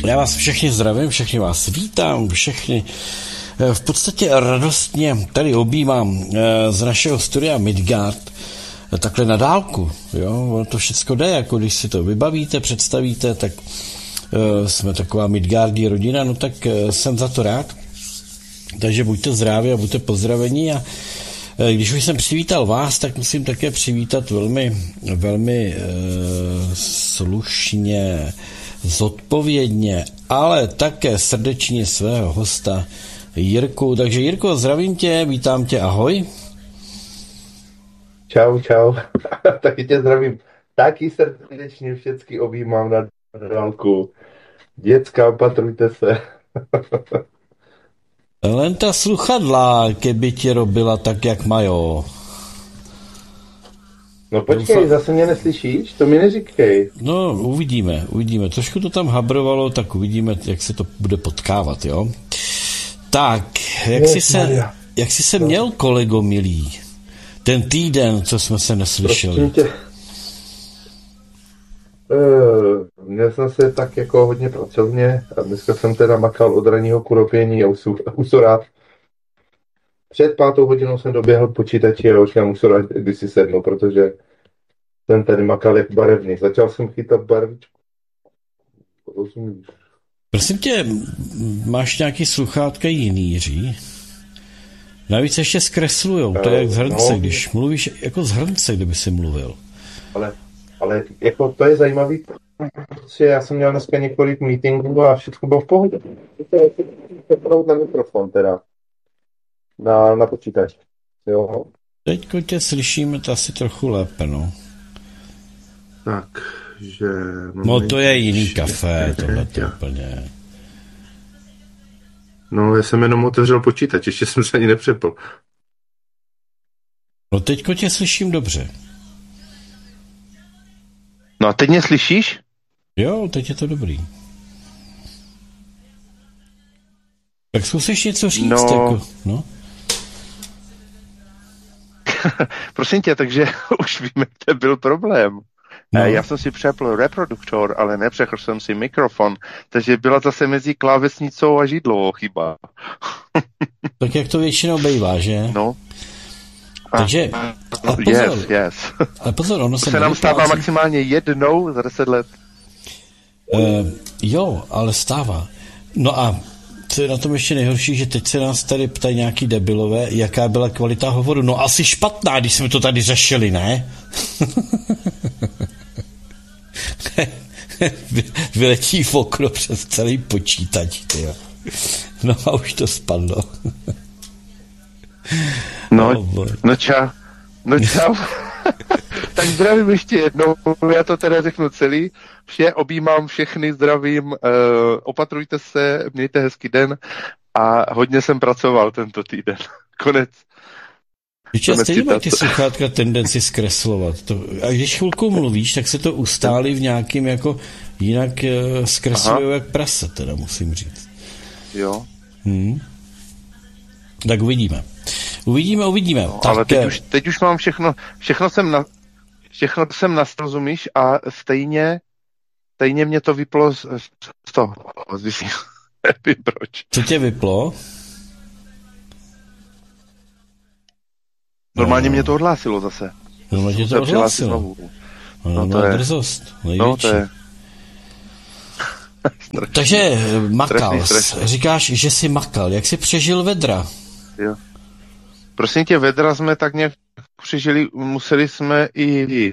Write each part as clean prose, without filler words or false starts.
Já vás všechny zdravím, všechny vás vítám, všechny v podstatě radostně tady objímám z našeho studia Midgard, takhle na dálku, jo, to všecko jde, jako když si to vybavíte, představíte, tak jsme taková Midgardí rodina, no tak jsem za to rád, takže buďte zdraví a buďte pozdravení a když už jsem přivítal vás, tak musím také přivítat velmi slušně, zodpovědně, ale také srdečně svého hosta Jirku. Takže Jirko, zdravím tě, vítám tě, ahoj. Čau. Taky tě zdravím. Taky srdečně všechny objímám na dálku. Děcka, opatrujte se. Len ta sluchadla, keby tě robila tak, jak majou. No počkej, zase mě neslyšíš? To mi neříkej. No, uvidíme. Trošku to tam habrovalo, tak uvidíme, jak se to bude potkávat, jo? Tak, jak jsi se měl, kolego milý? Ten týden, co jsme se neslyšeli. Měl jsem se tak jako hodně pracovně a dneska jsem teda makal od ranního kuropění a usorát. Před 5:00 jsem doběhl počítači a už já usorát, když si sednu, protože jsem tady makal jak barevný. Začal jsem chytat barvičku. Rozumíš? Prosím tě, máš nějaký sluchátka jiný, Jiří? Navíc ještě zkreslujou, to je jak z hrnce, když mluvíš jako z hrnce, kdyby si mluvil. Ale jako to je zajímavý, protože já jsem měl dneska několik meetingů a všechno bylo v pohodě. To na mikrofon teda. Na počítač. Jo. Teďko tě slyšíme to asi trochu lépe, no. Takže... No to je jiný kafe, tohle to úplně. No, já jsem jenom otevřel počítač, ještě jsem se ani nepřepl. No teďko tě slyším dobře. No a teď mě slyšíš? Jo, teď je to dobrý. Tak zkusíš něco říct, jako, no. Prosím tě, takže už víme, to byl problém. No. Já jsem si přepl reproduktor, ale nepřepl jsem si mikrofon, takže byla zase mezi klávesnicou a židlovou chyba. Tak jak to většinou bývá, že? No. Takže, ale pozor, yes. Ale pozor, ono se nám stává maximálně jednou za 10 let. Jo, ale stává. No a co je na tom ještě nejhorší, že teď se nás tady ptají nějaký debilové, jaká byla kvalita hovoru. No asi špatná, když jsme to tady řešili, ne? Vyletí v okno přes celý počítač, tyjo. No a už to spadlo. No čau. Tak zdravím ještě jednou, já to teda řeknu celý. Objímám všechny, zdravím, opatrujte se, mějte hezký den a hodně jsem pracoval tento týden. Konec. Stejně má ty sluchátka tendenci zkreslovat. A když chvilku mluvíš, tak se to ustálí v nějakým jako jinak zkreslujou jak prase, teda musím říct. Jo. Tak uvidíme. No, tak, ale teď už mám všechno jsem nastrozumíš a stejně mě to vyplo z toho. Nevím proč. Co tě vyplo? Normálně mě to odhlásilo zase. Normálně tě to odhlásilo. No, to je drzost. Největší. No, to je... Takže makal. Říkáš, že jsi makal. Jak jsi přežil vedra? Jo. Prosím tě, vedra jsme tak nějak přežili, museli jsme i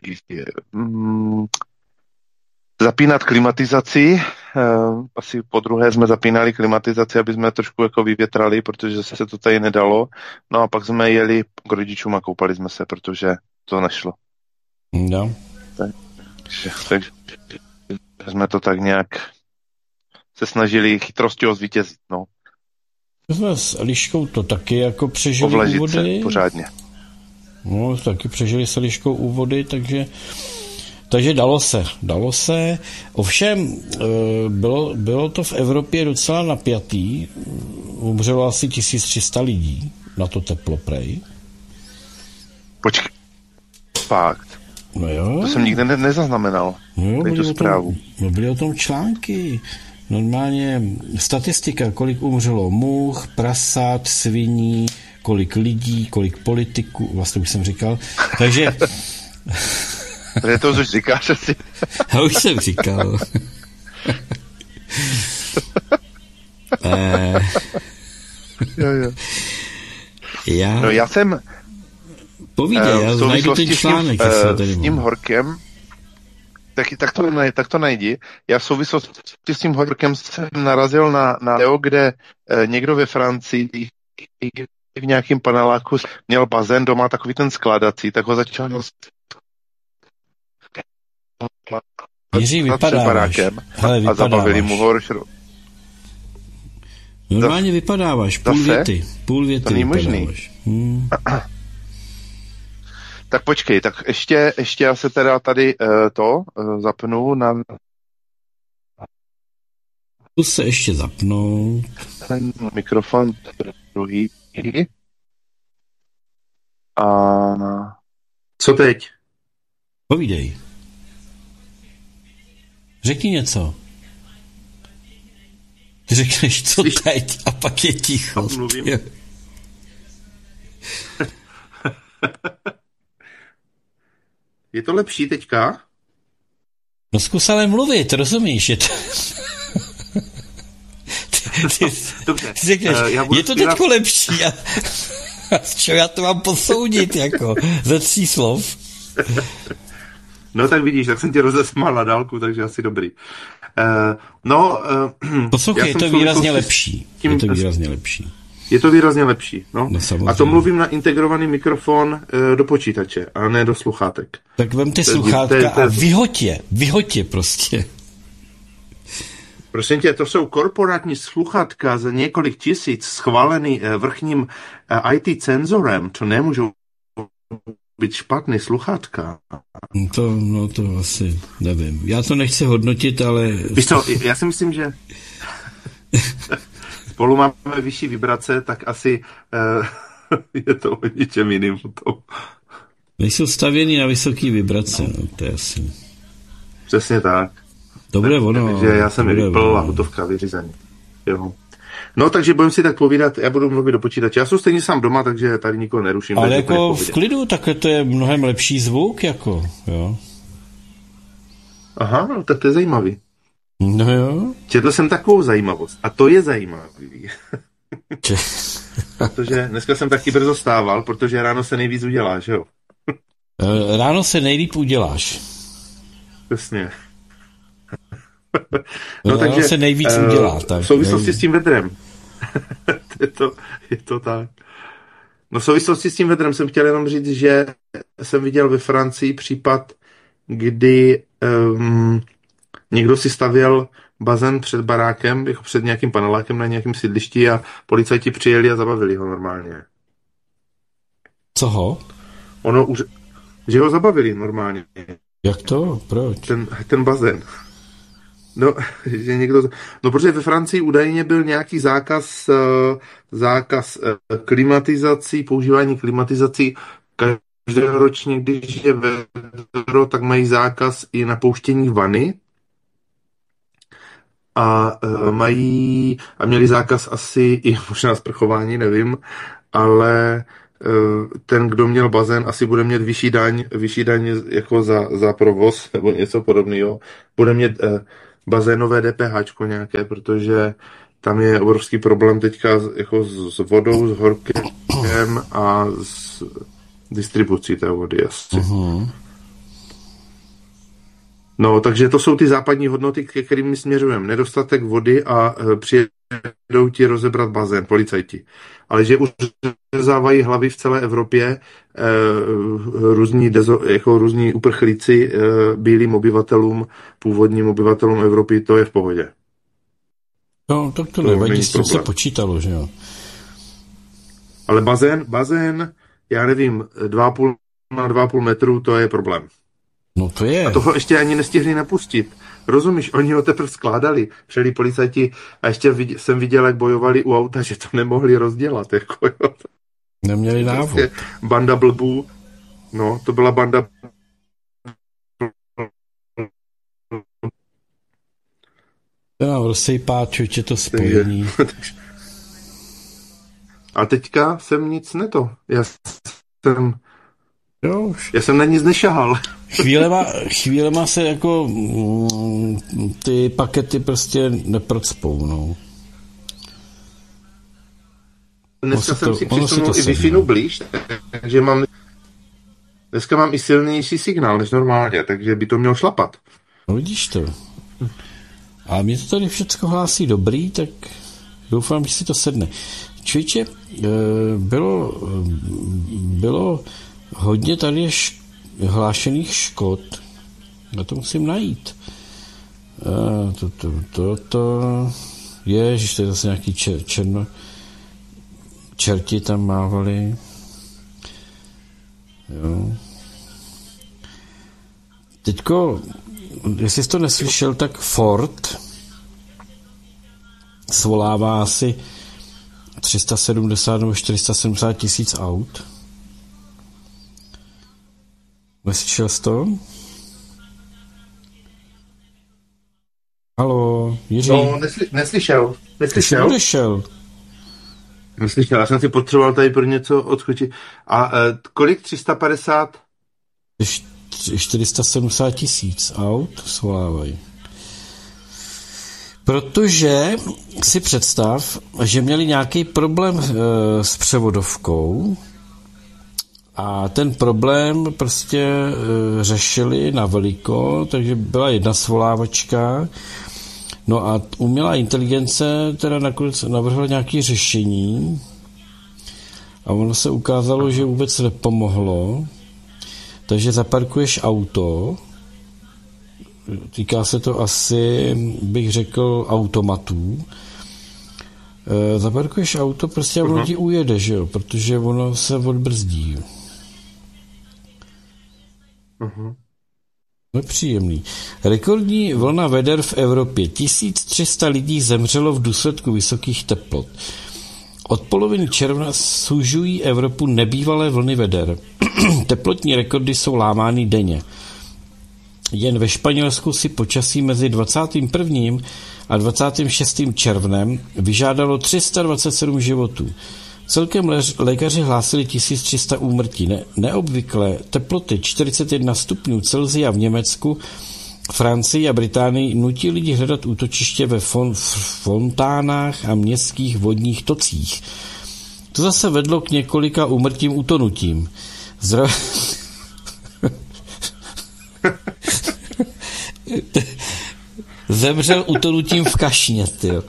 zapínat klimatizaci. Asi po druhé jsme zapínali klimatizaci, aby jsme trošku jako vyvětrali, protože se to tady nedalo. No a pak jsme jeli k rodičům a koupali jsme se, protože to nešlo. No. Takže jsme to tak nějak se snažili chytrostí zvítězit, no. S Eliškou to taky jako přežili Ovlažit úvody. Se pořádně. No, taky přežili s Eliškou úvody, takže dalo se. Ovšem, bylo to v Evropě docela napjatý. Umřelo asi 1300 lidí na to teplo, prej. Počkej, fakt. No jo. To jsem nikdy nezaznamenal. No jo, byly o tom články. Normálně statistika, kolik umřelo much, prasát, sviní, kolik lidí, kolik politiků, vlastně už jsem říkal. Takže... Protože to už říkáš asi. Já už jsem říkal. No já jsem povídej, já najdu ten článek. S tím horkem, tak to najdi. Já v souvislosti s tím horkem jsem narazil na video, kde někdo ve Francii v nějakém paneláku měl bazén doma, takový ten skládací, tak ho začal Jiří, vypadáváš. A zabavili mu ho. Normálně vypadáváš, půl věty to není možný. Tak počkej, tak ještě já se teda tady zapnu na... Tu se ještě zapnout. Ten mikrofon druhý. A... Co teď? Povídej. Řekni něco. Ty řekneš, co teď, a pak je ticho. Mluvím. Je to lepší teďka? No zkus ale mluvit, rozumíš? Je to... Dobře. Ty řekneš, je to teďko lepší. A z čeho já to mám posoudit, jako ze 3 slov? No tak vidíš, tak jsem tě rozesmál na dálku, takže asi dobrý. Poslouchej, je to výrazně lepší. Je to výrazně lepší. Je to výrazně lepší, no. A to mluvím na integrovaný mikrofon do počítače, a ne do sluchátek. Tak vem ty sluchátka a vyhoď je prostě. Prosím tě, to jsou korporátní sluchátka za několik tisíc schválený vrchním IT cenzorem, to nemůžou být špatný sluchátka. To asi nevím. Já to nechci hodnotit, ale... Víš co, já si myslím, že spolu máme vyšší vibrace, tak asi je to o ničem jiným potom. Nejsou stavěný na vysoký vibrace, no, to je asi... Přesně tak. Dobré ono. Takže já jsem je vypl a hotovka vyřízený. Jo. No, takže budeme si tak povídat, já budu mluvit do počítače. Já jsem stejně sám doma, takže tady nikoho neruším. Ale jako v klidu, takhle to je mnohem lepší zvuk, jako, jo. Aha, no, tak to je zajímavý. No jo. Četl jsem takovou zajímavost. A to je zajímavý. Protože dneska jsem taky brzo stával, protože ráno se nejvíc udělá, že jo? Ráno se nejlíp uděláš. Přesně. No, takže se nejvíc udělá. Tak, v souvislosti s tím vedrem. je to tak. No v souvislosti s tím vedrem jsem chtěl jenom říct, že jsem viděl ve Francii případ, kdy někdo si stavěl bazén před barákem, jako před nějakým panelákem na nějakém sídlišti a policajti přijeli a zabavili ho normálně. Co ho? Že ho zabavili normálně. Jak to? Proč? Ten bazén. No, že někdo... No, protože ve Francii údajně byl nějaký zákaz klimatizací, používání klimatizací každoročně, když je vedro, tak mají zákaz i na pouštění vany a měli zákaz asi i možná sprchování, nevím, ale ten, kdo měl bazén, asi bude mít vyšší daň jako za provoz nebo něco podobného. Bude mít bazénové DPHčko nějaké, protože tam je obrovský problém teďka jako s vodou, s horkem a s distribucí té vody asi. Uh-huh. No, takže to jsou ty západní hodnoty, ke kterým my směřujeme. Nedostatek vody a přijedou ti rozebrat bazén, policajti. Ale že už řezávají hlavy v celé Evropě různí uprchlíci bílým obyvatelům, původním obyvatelům Evropy, to je v pohodě. No, tak to nevadí, s tím se počítalo, že jo. Ale bazén, já nevím, 2,5 na 2,5 metru, to je problém. No to je. A toho ještě ani nestihli napustit. Rozumíš, oni ho teprve skládali. Přijeli policajti a ještě jsem viděl, jak bojovali u auta, že to nemohli rozdělat. Jako, jo. Neměli návod. Banda blbů. No, to byla banda. No, rozsejpá, je to spojení. A teďka jsem nic neto. Jo, já jsem na nic nešahal. Chvílema se jako ty pakety prostě neprocpou, no. Dneska jsem si přisunul i Wi-Fi blíž, takže dneska mám i silnější signál než normálně, takže by to mělo šlapat. No vidíš to. A mě to tady všechno hlásí dobrý, tak doufám, že si to sedne. Člověče, bylo hodně tady hlášených škod. Já to musím najít. Ježiš, to je zase nějaký čerti tam mávali. Jo. Teďko, jestli jsi to neslyšel, tak Ford svolává asi 370 nebo 470 tisíc aut. Neslyšel jsi to? Haló, Jiří? No, neslyšel. Neslyšel. Neslyšel, já jsem si potřeboval tady pro něco odskočit. A kolik? 350? 470 tisíc aut svolávají. Protože si představ, že měli nějaký problém s převodovkou a ten problém prostě řešili na veliko, takže byla jedna svolávačka. No a umělá inteligence teda nakonec navrhla nějaké řešení a ono se ukázalo, že vůbec nepomohlo. Takže zaparkuješ auto, týká se to asi, bych řekl, automatů. Zaparkuješ auto prostě a ono ti ujede, že jo, protože ono se odbrzdí. Nepříjemný. Rekordní vlna veder v Evropě. 1300 lidí zemřelo v důsledku vysokých teplot. Od poloviny června sužují Evropu nebývalé vlny veder. Teplotní rekordy jsou lámány denně. Jen ve Španělsku si počasí mezi 21. a 26. červnem vyžádalo 327 životů. Celkem lékaři hlásili 1300 úmrtí. Neobvyklé teploty 41 stupňů Celsia v Německu, Francii a Británii nutí lidi hledat útočiště ve fontánách a městských vodních tocích. To zase vedlo k několika úmrtím utonutím. Zemřel utonutím v kašně, tyjo.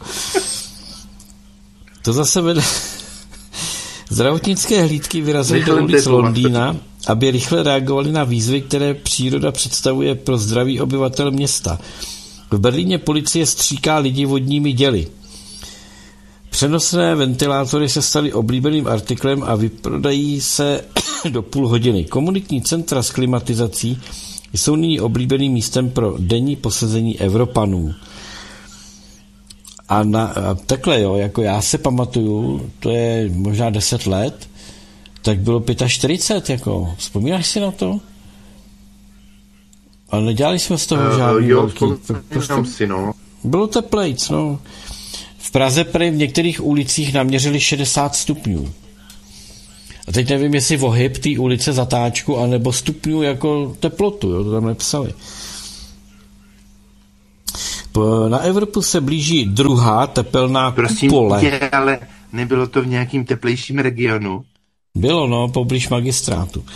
To zase vedlo... Zdravotnické hlídky vyrazily do ulic Londýna, aby rychle reagovali na výzvy, které příroda představuje pro zdraví obyvatel města. V Berlíně policie stříká lidi vodními děly. Přenosné ventilátory se staly oblíbeným artiklem a vyprodají se do půl hodiny. Komunitní centra s klimatizací jsou nyní oblíbeným místem pro denní posezení Evropanů. A takhle, jo, jako já se pamatuju, to je možná 10 let, tak bylo 45, jako, vzpomínáš si na to? Ale nedělali jsme z toho žádný velký. Si, no. Bylo teplejc, no. V Praze prý v některých ulicích naměřili 60 stupňů. A teď nevím, jestli ohyb té ulice zatáčku, anebo stupňů jako teplotu, jo, to tam nepsali. Na Evropu se blíží druhá tepelná kupole. Prosím tě, ale nebylo to v nějakým teplejším regionu? Bylo, no, poblíž magistrátu.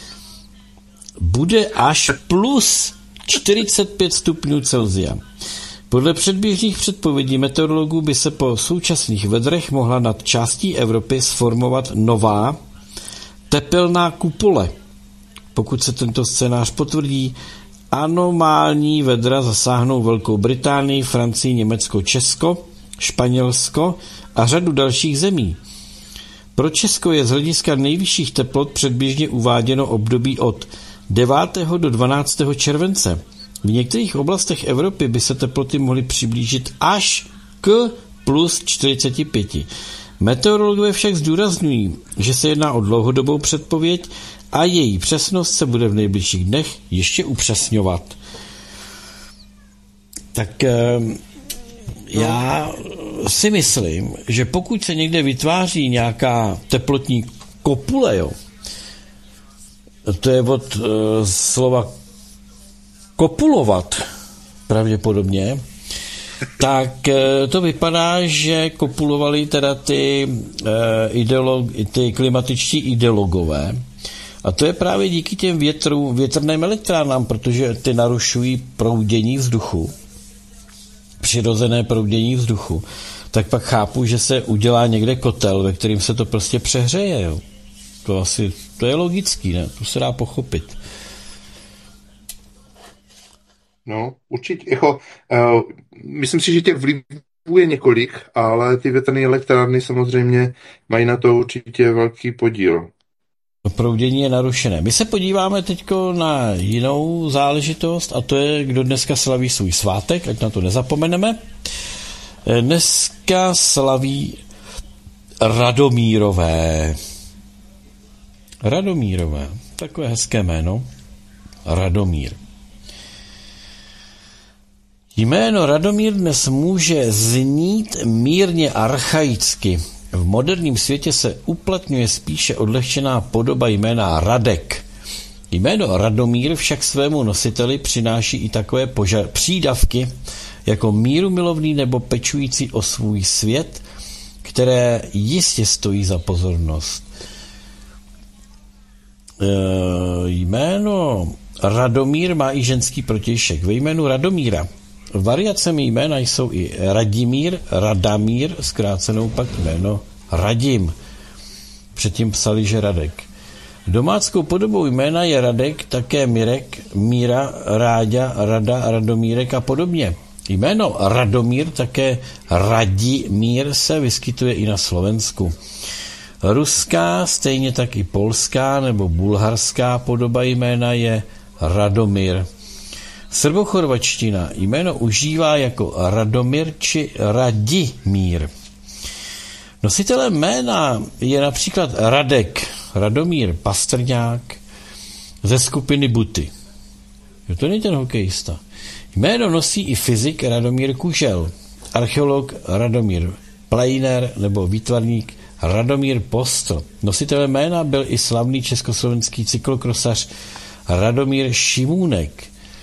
Bude až plus 45 stupňů Celsia. Podle předběžných předpovědí meteorologů by se po současných vedrech mohla nad částí Evropy sformovat nová tepelná kupole. Pokud se tento scénář potvrdí, anomální vedra zasáhnou Velkou Británii, Francii, Německo, Česko, Španělsko a řadu dalších zemí. Pro Česko je z hlediska nejvyšších teplot předběžně uváděno období od 9. do 12. července. V některých oblastech Evropy by se teploty mohly přiblížit až k plus 45. Meteorologové však zdůrazňují, že se jedná o dlouhodobou předpověď a její přesnost se bude v nejbližších dnech ještě upřesňovat. Tak já si myslím, že pokud se někde vytváří nějaká teplotní kopule, jo, to je od slova kopulovat pravděpodobně, tak to vypadá, že kopulovali teda ty klimatičtí ideologové. A to je právě díky těm větrným elektrárnám, protože ty narušují proudění vzduchu, přirozené proudění vzduchu. Tak pak chápu, že se udělá někde kotel, ve kterým se to prostě přehřeje. Jo. To je logický, ne? To se dá pochopit. No, určitě. Myslím si, že těch vlivů je několik, ale ty větrné elektrárny samozřejmě mají na to určitě velký podíl. Proudění je narušené. My se podíváme teď na jinou záležitost a to je, kdo dneska slaví svůj svátek, ať na to nezapomeneme. Dneska slaví Radomírové. Radomírové. Takové hezké jméno. Radomír. Jméno Radomír dnes může znít mírně archaicky. V moderním světě se uplatňuje spíše odlehčená podoba jména Radek. Jméno Radomír však svému nositeli přináší i takové přídavky jako mírumilovný nebo pečující o svůj svět, které jistě stojí za pozornost. Jméno Radomír má i ženský protějšek. Ve jménu Radomíra variacemi jména jsou i Radimír, Radamír, zkrácenou pak jméno Radim. Předtím psali, že Radek. Domáckou podobou jména je Radek, také Mirek, Míra, Ráďa, Rada, Radomírek a podobně. Jméno Radomír, také Radimír, se vyskytuje i na Slovensku. Ruská, stejně tak i polská nebo bulharská podoba jména je Radomír. Srbochorvačtina jméno užívá jako Radomír či Radimír. Nositelem jména je například Radek, Radomír Pastrňák ze skupiny Buty. To není ten hokejista. Jméno nosí i fyzik Radomír Kužel, archeolog Radomír Plejner nebo výtvarník Radomír Postl. Nositelem jména byl i slavný československý cyklokrosař Radomír Šimůnek.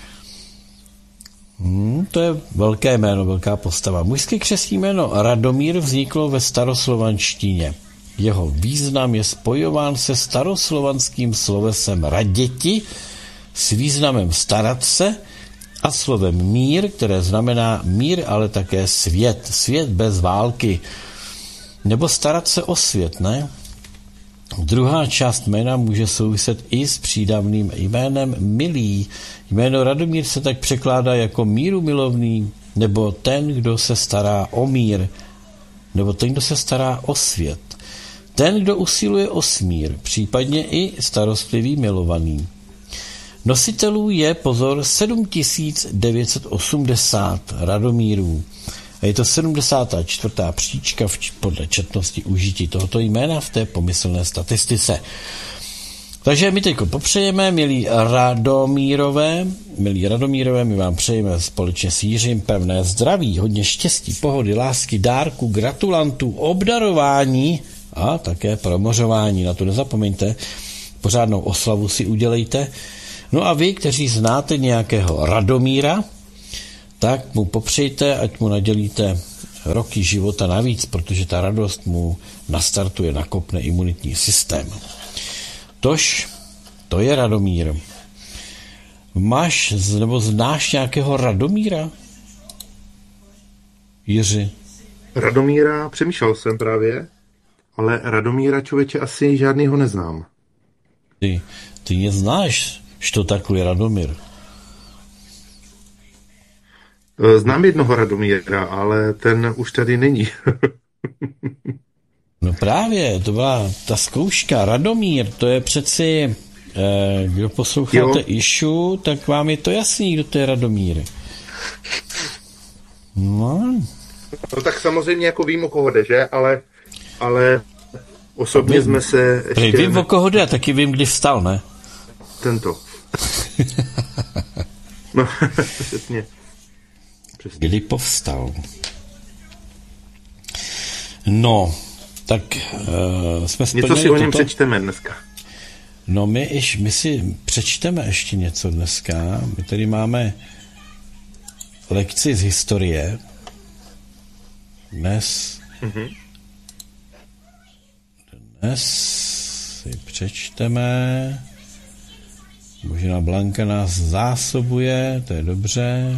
To je velké jméno, velká postava. Mužské křestní jméno Radomír vzniklo ve staroslovanštině. Jeho význam je spojován se staroslovanským slovesem raděti s významem starat se a slovem mír, které znamená mír, ale také svět. Svět bez války. Nebo starat se o svět, ne? Druhá část jména může souviset i s přídavným jménem milý. Jméno Radomír se tak překládá jako mírumilovný, nebo ten, kdo se stará o mír, nebo ten, kdo se stará o svět. Ten, kdo usiluje o smír, případně i starostlivý milovaný. Nositelů je, pozor, 7980 Radomírů. A je to 74. příčka podle četnosti užití tohoto jména v té pomyslné statistice. Takže my teď popřejeme, milí Radomírové, my vám přejeme společně s Jiřím pevné zdraví, hodně štěstí, pohody, lásky, dárku, gratulantů, obdarování a také promořování. Na to nezapomeňte, pořádnou oslavu si udělejte. No a vy, kteří znáte nějakého Radomíra, tak mu popřejte, ať mu nadělíte roky života navíc, protože ta radost mu nastartuje, nakopne imunitní systém. Tož, to je Radomír. Máš nebo znáš nějakého Radomíra? Jiři? Radomíra, přemýšlel jsem právě, ale Radomíra, člověče, asi žádnýho neznám. Ty neznáš, što takhle Radomír? Znám jednoho Radomíra, ale ten už tady není. No právě, to byla ta zkouška. Radomír, to je přeci, kdo posloucháte Išu, tak vám je to jasný, kdo to je Radomír. No tak samozřejmě jako vím, o koho jde, že? Ale osobně jsme se ještě... Vím, o koho jde, taky vím, kdy vstal, ne? Tento. No, přesně. Kdy povstal. No, tak jsme splnili něco si o něm toto. přečteme dneska. No my si přečteme ještě něco dneska. My tady máme lekci z historie. Dnes si přečteme. Možná Blanka nás zásobuje, to je dobře.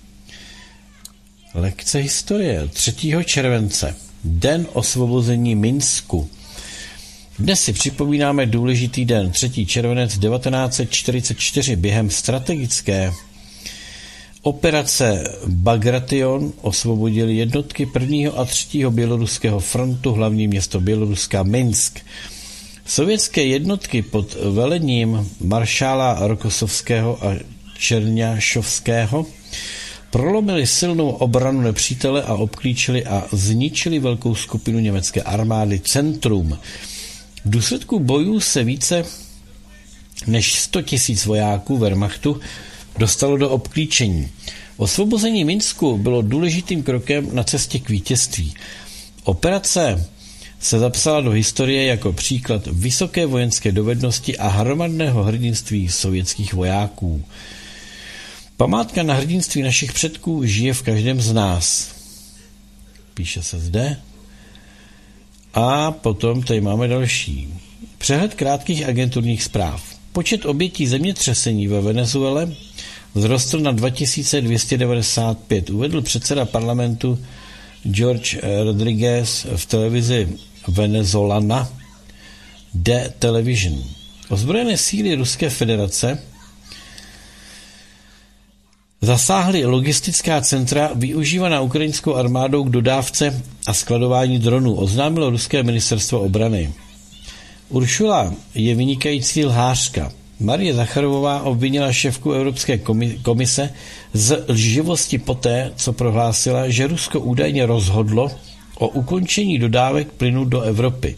Lekce historie 3. července. Den osvobození Minsku. Dnes si připomínáme důležitý den 3. červenec 1944. Během strategické operace Bagration osvobodili jednotky 1. a 3. běloruského frontu hlavní město Běloruska Minsk. Sovětské jednotky pod velením maršála Rokossovského a Čerňášovského prolomili silnou obranu nepřítele a obklíčili a zničili velkou skupinu německé armády Centrum. V důsledku bojů se více než 100 000 vojáků Wehrmachtu dostalo do obklíčení. Osvobození Minsku bylo důležitým krokem na cestě k vítězství. Operace se zapsala do historie jako příklad vysoké vojenské dovednosti a hromadného hrdinství sovětských vojáků. Památka na hrdinství našich předků žije v každém z nás. Píše se zde. A potom tady máme další. Přehled krátkých agenturních zpráv. Počet obětí zemětřesení ve Venezuele vzrostl na 2295, uvedl předseda parlamentu George Rodriguez v televizi Venezolana The Television. Ozbrojené síly Ruské federace zasáhly logistická centra využívaná ukrajinskou armádou k dodávce a skladování dronů, oznámilo ruské ministerstvo obrany. Uršula je vynikající lhářka. Marie Zacharovová obvinila šéfku Evropské komise z lživosti poté, co prohlásila, že Rusko údajně rozhodlo o ukončení dodávek plynu do Evropy.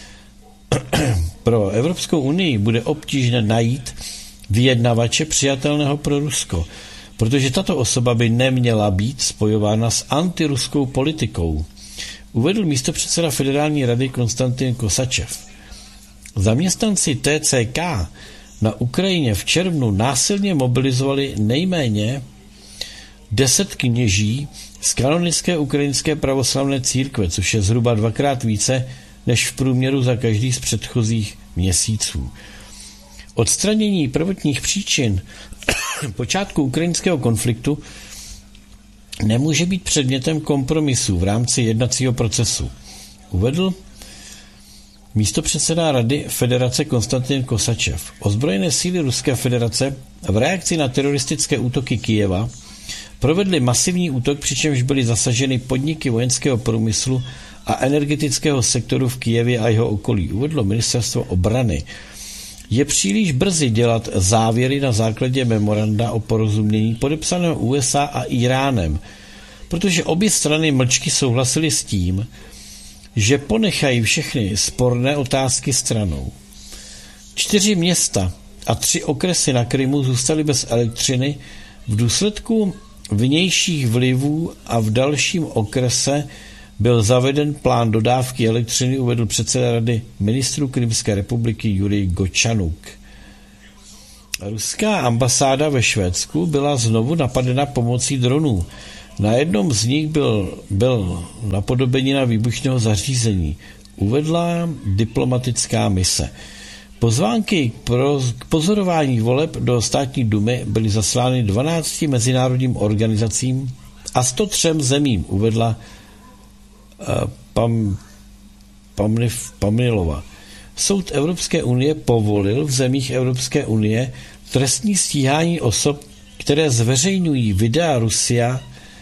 Pro Evropskou unii bude obtížné najít vyjednavače přijatelného pro Rusko, protože tato osoba by neměla být spojována s antiruskou politikou, uvedl místopředseda Federální rady Konstantin Kosačev. Zaměstnanci TCK na Ukrajině v červnu násilně mobilizovali nejméně 10 kněží z kanonické ukrajinské pravoslavné církve, což je zhruba 2x více než v průměru za každý z předchozích měsíců. Odstranění prvotních příčin počátku ukrajinského konfliktu nemůže být předmětem kompromisu v rámci jednacího procesu, uvedl místopředseda Rady Federace Konstantin Kosačev. Ozbrojené síly Ruské federace v reakci na teroristické útoky Kyjeva provedly masivní útok, přičemž byly zasaženy podniky vojenského průmyslu a energetického sektoru v Kyjevě a jeho okolí, uvedlo ministerstvo obrany. Je příliš brzy dělat závěry na základě memoranda o porozumění podepsaného USA a Iránem, protože obě strany mlčky souhlasily s tím, že ponechají všechny sporné otázky stranou. 4 města a 3 okresy na Krymu zůstaly bez elektřiny v důsledku vnějších vlivů a v dalším okrese byl zaveden plán dodávky elektřiny, uvedl předseda Rady ministrů Krymské republiky Jurij Gočanuk. Ruská ambasáda ve Švédsku byla znovu napadena pomocí dronů. Na jednom z nich byl napodobenina výbušného zařízení, uvedla diplomatická mise. Pozvánky k pozorování voleb do státní dumy byly zaslány 12 mezinárodním organizacím a 103 zemím, uvedla Pamnilova. Soud Evropské unie povolil v zemích Evropské unie trestní stíhání osob, které zveřejňují videa Russia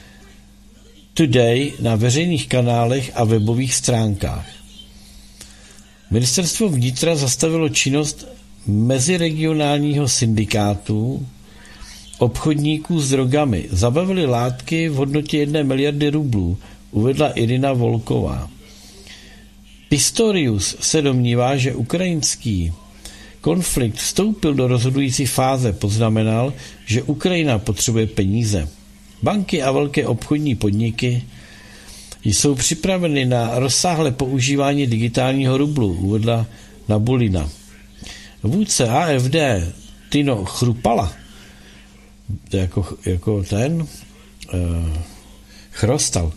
Today na veřejných kanálech a webových stránkách. Ministerstvo vnitra zastavilo činnost meziregionálního syndikátu obchodníků s drogami. Zabavili látky v hodnotě 1 miliardy rublů, uvedla Irina Volková. Pistorius se domnívá, že ukrajinský konflikt vstoupil do rozhodující fáze, poznamenal, že Ukrajina potřebuje peníze. Banky a velké obchodní podniky jsou připraveny na rozsáhlé používání digitálního rublu, uvedla Nabulina. Vůdce AfD Tino Chrupala, jako ten Chrostal,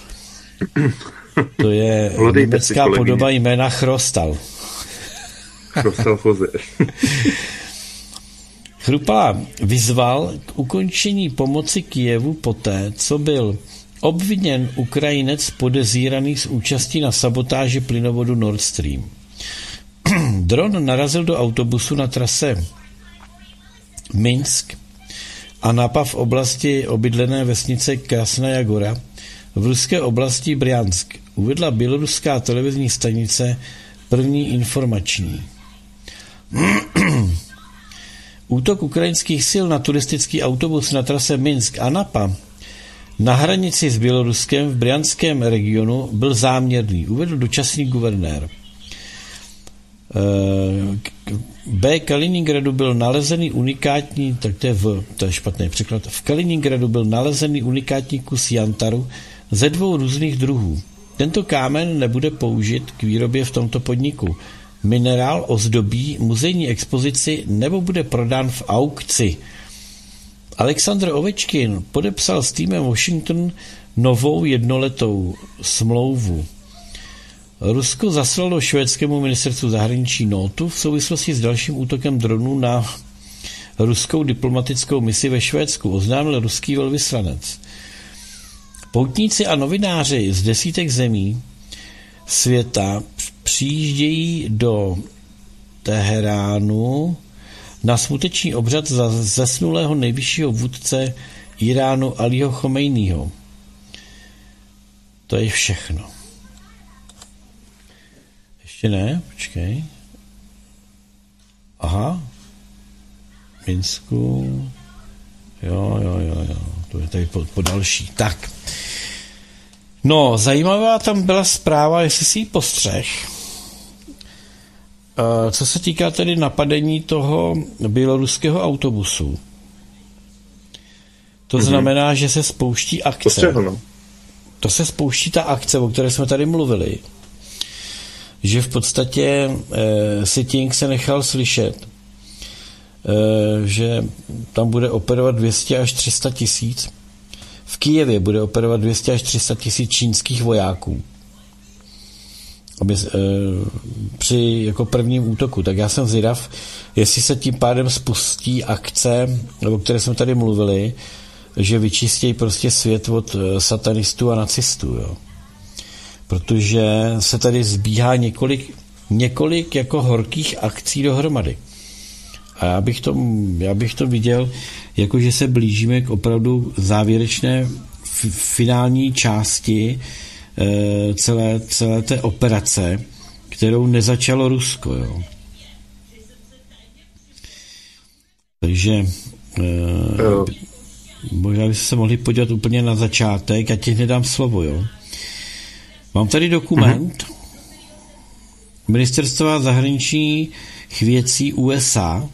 to je německá podoba jména Chrostal. Chrostal Foze. Chrupala vyzval k ukončení pomoci Kyjevu poté, co byl obviněn Ukrajinec podezíraný z účastí na sabotáži plynovodu Nord Stream. Dron narazil do autobusu na trase Minsk a Anapa v oblasti obydlené vesnice Krasnaja Gora v ruské oblasti Bryansk, uvedla běloruská televizní stanice První informační. Útok ukrajinských sil na turistický autobus na trase Minsk-Anapa na hranici s Běloruskem v bryanském regionu byl záměrný, uvedl dočasný guvernér. B. Kaliningradu byl nalezený unikátní, tak to je špatný překlad. V Kaliningradu byl nalezený unikátní kus jantaru ze 2 různých druhů. Tento kámen nebude použit k výrobě v tomto podniku. Minerál ozdobí muzejní expozici nebo bude prodán v aukci. Alexandr Ovečkin podepsal s týmem Washington novou jednoletou smlouvu. Rusko zaslalo švédskému ministerstvu zahraničí nótu v souvislosti s dalším útokem dronů na ruskou diplomatickou misi ve Švédsku, oznámil ruský velvyslanec. Poutníci a novináři z desítek zemí světa přijíždějí do Teheránu na smuteční obřad za zesnulého nejvyššího vůdce Iránu Alího Chomejního. To je všechno. Ještě ne, počkej. Aha. Minsku. Jo. To je tady po další. Tak. No, zajímavá tam byla zpráva, jestli si ji postřeh. Co se týká tedy napadení toho běloruského autobusu. To znamená, že se spouští akce. To se spouští ta akce, o které jsme tady mluvili. Že v podstatě Sitting se nechal slyšet, že tam bude operovat 200 až 300 tisíc. V Kyjevě bude operovat 200 až 300 tisíc čínských vojáků. Při jako prvním útoku. Tak já jsem zvědav, jestli se tím pádem spustí akce, o které jsme tady mluvili, že vyčistějí prostě svět od satanistů a nacistů. Jo. Protože se tady zbíhá několik jako horkých akcí dohromady. A já bych to viděl, jako že se blížíme k opravdu závěrečné finální části celé té operace, kterou nezačalo Rusko. Jo. Takže možná byste se mohli podívat úplně na začátek, a ti nedám slovo. Jo. Mám tady dokument Ministerstva zahraničních věcí USA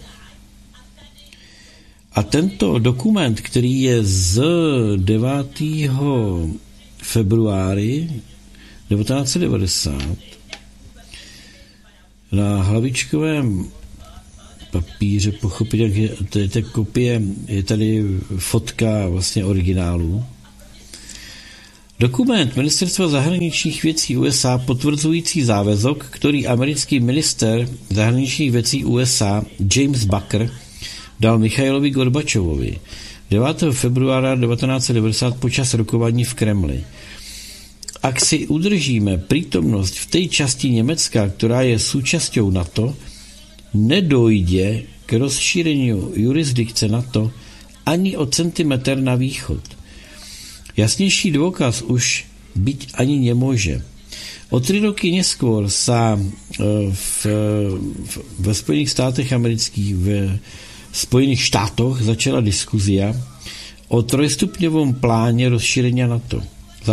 a tento dokument, který je z 9. februári 1990 na hlavičkovém papíře, pochopitelně té kopie, je tady fotka vlastně originálu. Dokument Ministerstva zahraničních věcí USA potvrzující závazek, který americký minister zahraničních věcí USA James Baker dal Michailovi Gorbačovovi 9. februára 1990 počas rokování v Kremli. Ak si udržíme přítomnost v té části Německa, která je součástí NATO, nedojde k rozšíření jurisdikce NATO ani o centimetr na východ. Jasnější důkaz už být ani nemůže. O 3 roky neskôr sa ve Spojených státech amerických, v Spojených štátoch začala diskuzia o trojstupňovom pláne rozšírenia NATO.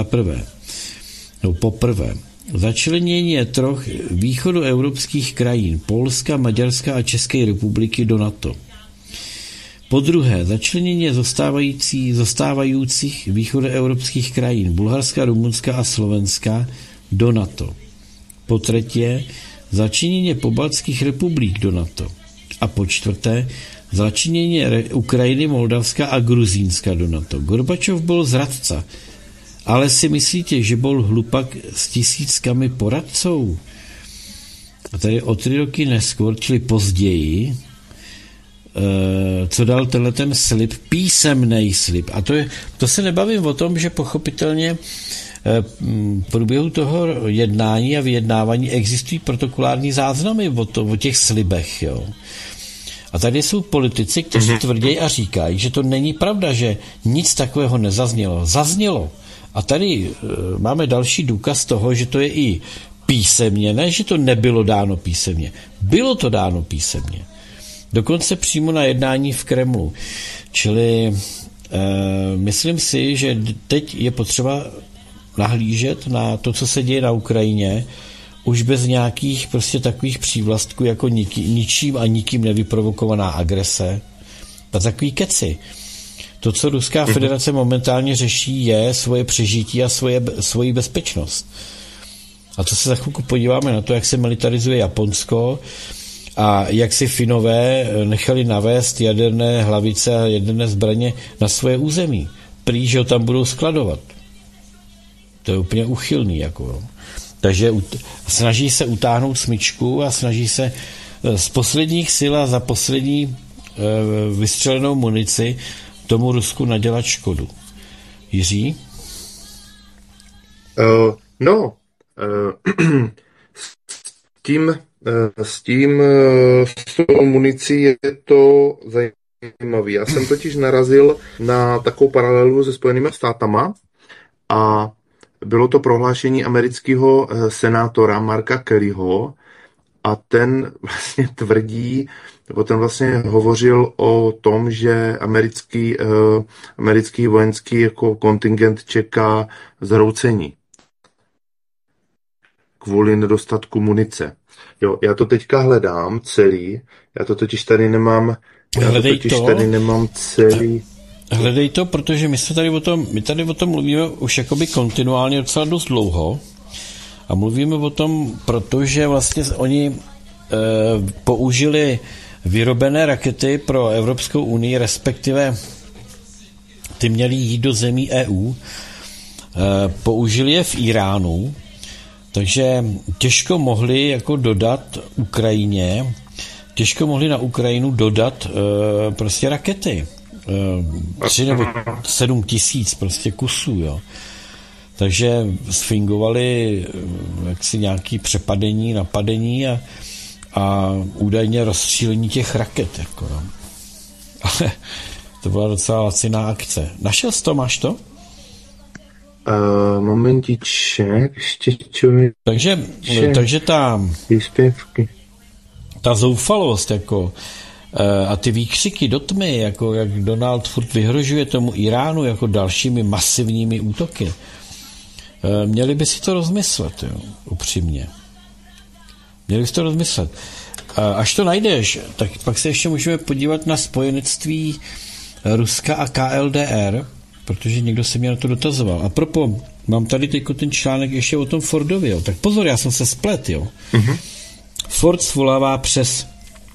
Poprvé, začlenění 3 východoevropských krajín, Polska, Maďarska a České republiky do NATO. Po druhé, začlenění zostávajících východoevropských krajin Bulharska, Rumunska a Slovenska do NATO. Po třetí, začlenění pobaltských republik do NATO. A po čtvrté, začlenění Ukrajiny, Moldavska a Gruzínska do NATO. Gorbačov byl zradca, ale si myslíte, že byl hlupak s tisíckami poradců? A tady o 3 roky neskôr, čili později, co dal tenhle ten slib, písemný slib. A to se nebavím o tom, že pochopitelně v průběhu toho jednání a vyjednávání existují protokolární záznamy o těch slibech. Jo. A tady jsou politici, kteří tvrdí a říkají, že to není pravda, že nic takového nezaznělo. Zaznělo. A tady máme další důkaz toho, že to je i písemně, ne, že to nebylo dáno písemně. Bylo to dáno písemně. Dokonce přímo na jednání v Kremlu. Čili myslím si, že teď je potřeba nahlížet na to, co se děje na Ukrajině, už bez nějakých prostě takových přívlastků jako ničím a nikým nevyprovokovaná agrese a takový keci. To, co Ruská federace momentálně řeší, je svoje přežití a svoji bezpečnost. A to se za chvilku podíváme na to, jak se militarizuje Japonsko a jak si Finové nechali navést jaderné hlavice a jaderné zbraně na svoje území. Prý, že ho tam budou skladovat. To je úplně uchylný. Jako. Takže snaží se utáhnout smyčku a snaží se z posledních sil a za poslední vystřelenou munici tomu Rusku nadělat škodu. Jiří? S tou municí je to zajímavé. Já jsem totiž narazil na takovou paralelu se Spojenými státama a bylo to prohlášení amerického senátora Marka Kellyho a ten vlastně tvrdí, nebo ten vlastně hovořil o tom, že americký vojenský jako kontingent čeká zhroucení kvůli nedostatku munice. Jo, já to teďka hledám celý, já to totiž tady nemám, celý. Hledej to, protože my tady o tom mluvíme už jakoby kontinuálně docela dost dlouho a mluvíme o tom, protože vlastně oni použili vyrobené rakety pro Evropskou unii, respektive ty měly jít do zemí EU, použili je v Iránu, takže těžko mohli jako dodat Ukrajině, těžko mohli na Ukrajinu dodat prostě rakety. 3 nebo 7 tisíc prostě kusů, jo. Takže sfingovali jaksi nějaký přepadení, napadení a údajně rozstřílení těch raket, jako, no. Ale to byla docela laciná akce. Našel jsi to, máš to? Momentiček, ještě člověk. Takže ta zoufalost, jako a ty výkřiky do tmy, jako jak Donald furt vyhrožuje tomu Iránu jako dalšími masivními útoky. Měli by si to rozmyslet, jo, upřímně. Měli by si to rozmyslet. Až to najdeš, tak pak se ještě můžeme podívat na spojenectví Ruska a KLDR, protože někdo se mě na to dotazoval. A propo, mám tady teď ten článek ještě o tom Fordovi, jo. Tak pozor, já jsem se splet, jo. Ford svolává přes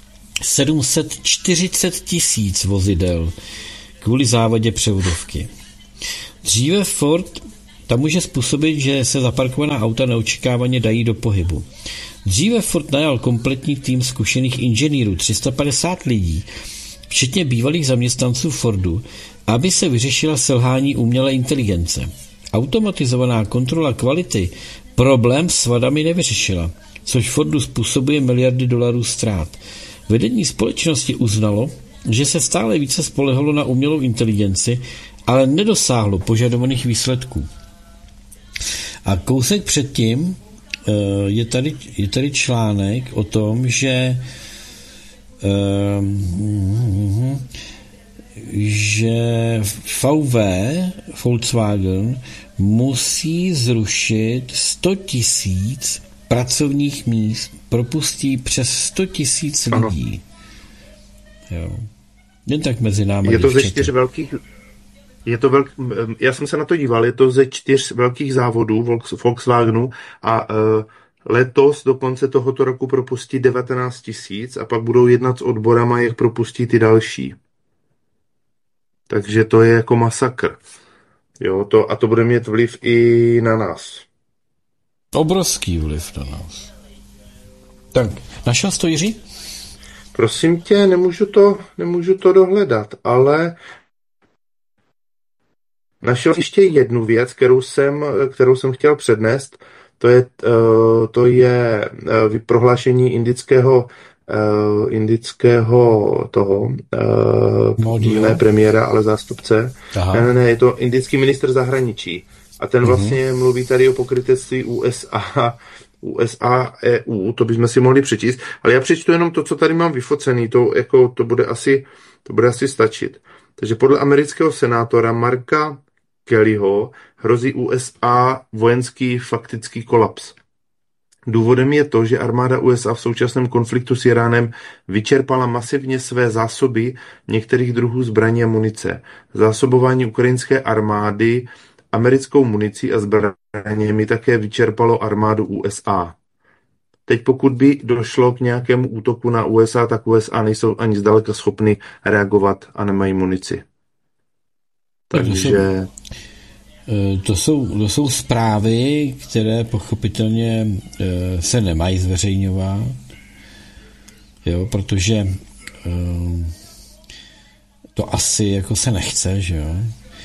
740 tisíc vozidel kvůli závadě převodovky. Dříve Ford tam může způsobit, že se zaparkovaná auta neočekávaně dají do pohybu. Dříve Ford najal kompletní tým zkušených inženýrů, 350 lidí, včetně bývalých zaměstnanců Fordu, aby se vyřešila selhání umělé inteligence. Automatizovaná kontrola kvality problém s vadami nevyřešila, což Fordu způsobuje miliardy dolarů ztrát. Vedení společnosti uznalo, že se stále více spolehalo na umělou inteligenci, ale nedosáhlo požadovaných výsledků. A kousek předtím je tady článek o tom, že Volkswagen musí zrušit 100 tisíc pracovních míst, propustí přes 100 tisíc lidí. Jo. Jen tak mezi námi. Je to ze 4 velkých... Já jsem se na to díval, je to ze 4 velkých závodů Volkswagenu a letos do konce tohoto roku propustí 19 000 a pak budou jednat s odborama, jak propustí ty další. Takže to je jako masakr. Jo, to bude mít vliv i na nás. Obrovský vliv na nás. Tak, našel jsi to, Jiří? Prosím tě, nemůžu to dohledat, ale našel ještě jednu věc, kterou jsem chtěl přednést. To je prohlášení indického toho, ne premiéra, ale zástupce. Ne, je to indický ministr zahraničí. A ten vlastně mluví tady o pokrytectví USA, EU, to bychom si mohli přečíst, ale já přečtu jenom to, co tady mám vyfocený, to bude asi stačit. Takže podle amerického senátora Marka Kellyho hrozí USA vojenský faktický kolaps. Důvodem je to, že armáda USA v současném konfliktu s Iránem vyčerpala masivně své zásoby některých druhů zbraní a munice. Zásobování ukrajinské armády americkou municí a zbraněmi také vyčerpalo armádu USA. Teď pokud by došlo k nějakému útoku na USA, tak USA nejsou ani zdaleka schopny reagovat a nemají munici. Takže... To jsou zprávy, které pochopitelně se nemají zveřejňovat, jo, protože to asi jako se nechce, že jo.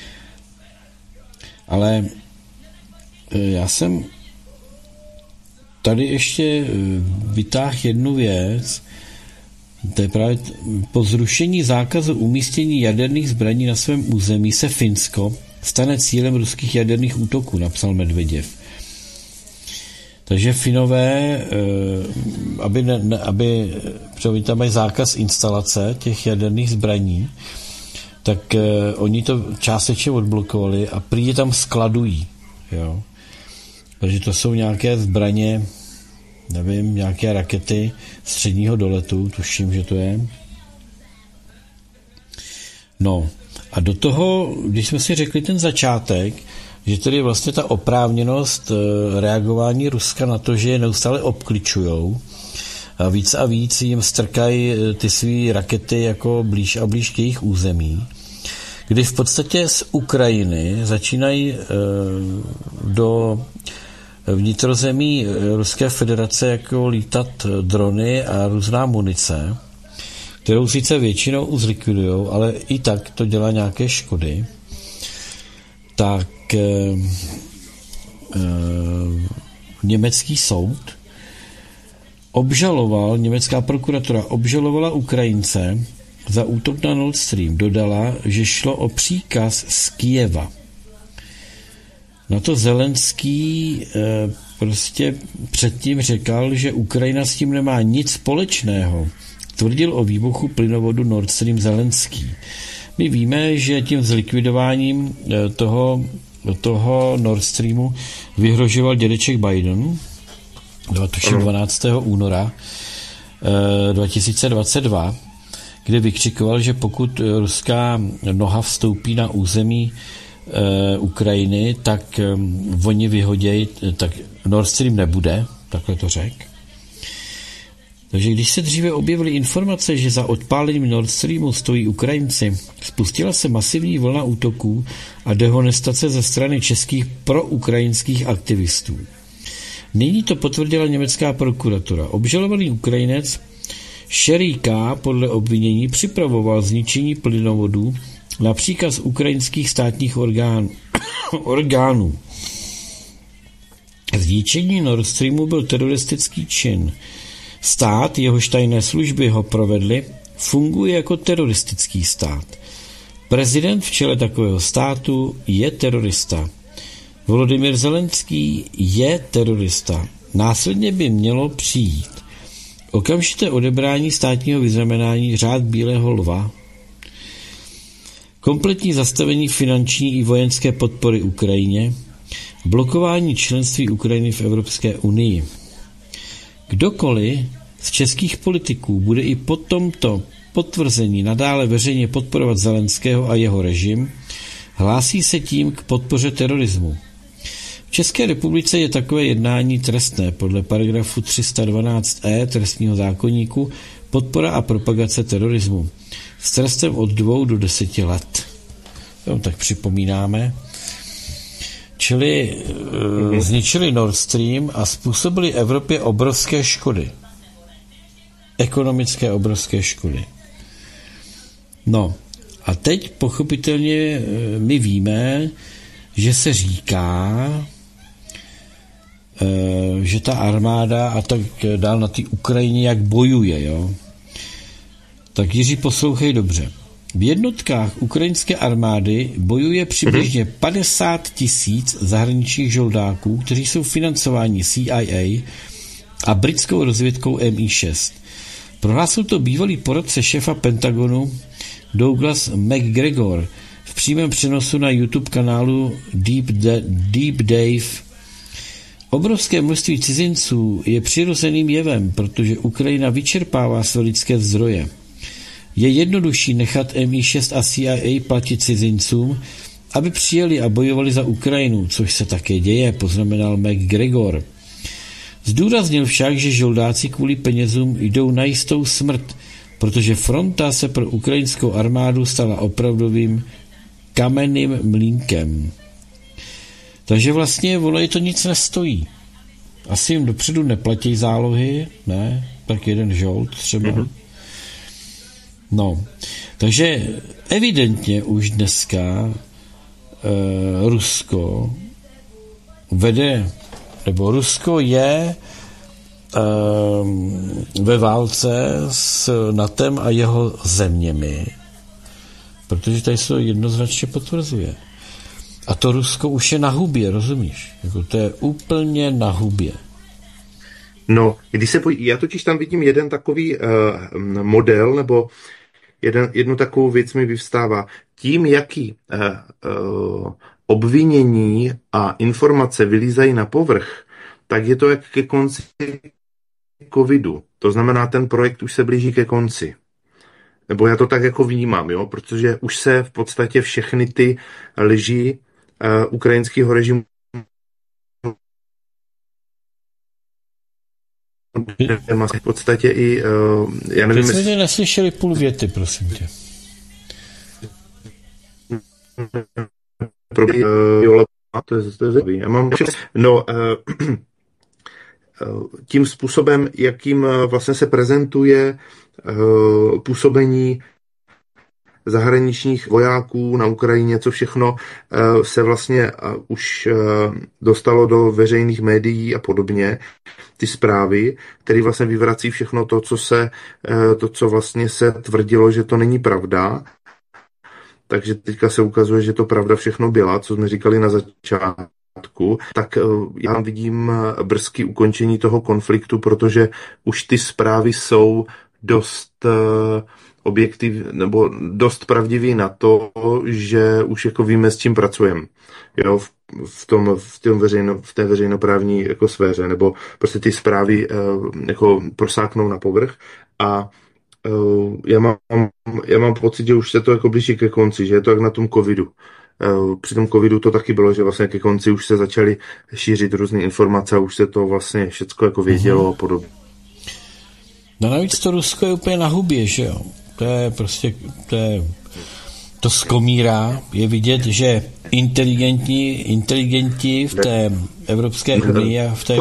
Ale já jsem tady ještě vytáhl jednu věc, to je právě po zrušení zákazu umístění jaderných zbraní na svém území se Finsko stane cílem ruských jaderných útoků, napsal Medveděv. Takže Finové, protože tam mají zákaz instalace těch jaderných zbraní, tak oni to částečně odblokovali a prý je tam skladují. Jo. Takže to jsou nějaké zbraně, nevím, nějaké rakety středního doletu, tuším, že to je. No, a do toho, když jsme si řekli ten začátek, že tedy vlastně ta oprávněnost reagování Ruska na to, že je neustále obkličujou a víc jim strkají ty svý rakety jako blíž a blíž k jejich území, kdy v podstatě z Ukrajiny začínají do vnitrozemí Ruské federace jako lítat drony a různá munice, kterou sice většinou uzlikvidujou, ale i tak to dělá nějaké škody, tak německý soud německá prokuratura obžalovala Ukrajince za útok na Nord Stream. Dodala, že šlo o příkaz z Kyjeva. Na to Zelenský prostě předtím řekl, že Ukrajina s tím nemá nic společného. Tvrdil o výbuchu plynovodu Nord Stream Zelenský. My víme, že tím zlikvidováním toho Nord Streamu vyhrožoval dědeček Biden 12. února 2022, kde vykřikoval, že pokud ruská noha vstoupí na území Ukrajiny, tak oni vyhodějí, tak Nord Stream nebude, takhle to řekl. Takže když se dříve objevily informace, že za odpálením Nord Streamu stojí Ukrajinci, spustila se masivní vlna útoků a dehonestace ze strany českých proukrajinských aktivistů. Nyní to potvrdila německá prokuratura. Obžalovaný Ukrajinec Šeríka podle obvinění připravoval zničení plynovodů na příkaz ukrajinských státních orgánů. Zničení Nord Streamu byl teroristický čin. Stát, jehož tajné služby ho provedly, funguje jako teroristický stát. Prezident v čele takového státu je terorista. Volodymyr Zelenský je terorista. Následně by mělo přijít okamžité odebrání státního vyznamenání Řád bílého lva, kompletní zastavení finanční i vojenské podpory Ukrajině, blokování členství Ukrajiny v Evropské unii. Kdokoliv z českých politiků bude i po tomto potvrzení nadále veřejně podporovat Zelenského a jeho režim, hlásí se tím k podpoře terorismu. V České republice je takové jednání trestné podle paragrafu 312e trestního zákoníku podpora a propagace terorismu s trestem od 2 do 10 let. No, tak připomínáme. Čili zničili Nord Stream a způsobili Evropě obrovské škody. Ekonomické obrovské škody. No a teď pochopitelně my víme, že se říká, že ta armáda a tak dál na té Ukrajině jak bojuje, jo. Tak Jiří, poslouchej dobře. V jednotkách ukrajinské armády bojuje přibližně 50 000 zahraničních žoldáků, kteří jsou financováni CIA a britskou rozvědkou MI6. Prohlásil to bývalý poradce šéfa Pentagonu Douglas McGregor v přímém přenosu na YouTube kanálu Deep Dave. Obrovské množství cizinců je přirozeným jevem, protože Ukrajina vyčerpává své lidské zdroje. Je jednodušší nechat MI6 a CIA platit cizincům, aby přijeli a bojovali za Ukrajinu, což se také děje, poznamenal McGregor. Zdůraznil však, že žoldáci kvůli penězům jdou na jistou smrt, protože fronta se pro ukrajinskou armádu stala opravdovým kamenným mlýnkem. Takže vlastně, vole, to nic nestojí. Asi jim dopředu neplatí zálohy, ne? Tak jeden žold třeba. No, takže evidentně už dneska Rusko vede, nebo Rusko je ve válce s NATOem a jeho zeměmi, protože tady se to jednoznačně potvrzuje. A to Rusko už je na hubě, rozumíš? Jako to je úplně na hubě. No, já totiž tam vidím jeden takový model, nebo jednu takovou věc mi vyvstává. Tím, jaký obvinění a informace vylízají na povrch, tak je to jak ke konci covidu. To znamená, ten projekt už se blíží ke konci. Nebo já to tak jako vnímám, jo? Protože už se v podstatě všechny ty lži ukrajinského režimu v podstatě i já nevím, jsme tě neslyšeli půl věty, prosím tě. Tím způsobem, jakým vlastně se prezentuje působení zahraničních vojáků na Ukrajině, co všechno se vlastně už dostalo do veřejných médií a podobně, ty zprávy, které vlastně vyvrací všechno to, co vlastně se tvrdilo, že to není pravda. Takže teďka se ukazuje, že to pravda všechno byla, co jsme říkali na začátku. Tak já vidím brzký ukončení toho konfliktu, protože už ty zprávy jsou dost nebo dost pravdivý na to, že už jako víme, s čím pracujeme. Jo, v té veřejnoprávní jako sféře, nebo prostě ty zprávy jako prosáknou na povrch a já mám pocit, že už se to jako blíží ke konci, že je to jak na tom covidu. Při tom covidu to taky bylo, že vlastně ke konci už se začaly šířit různé informace a už se to vlastně všecko jako vědělo a podobně. No navíc to Rusko je úplně na hubě, že jo? To je prostě, to skomírá. Je vidět, že inteligenti v té Evropské unii a v té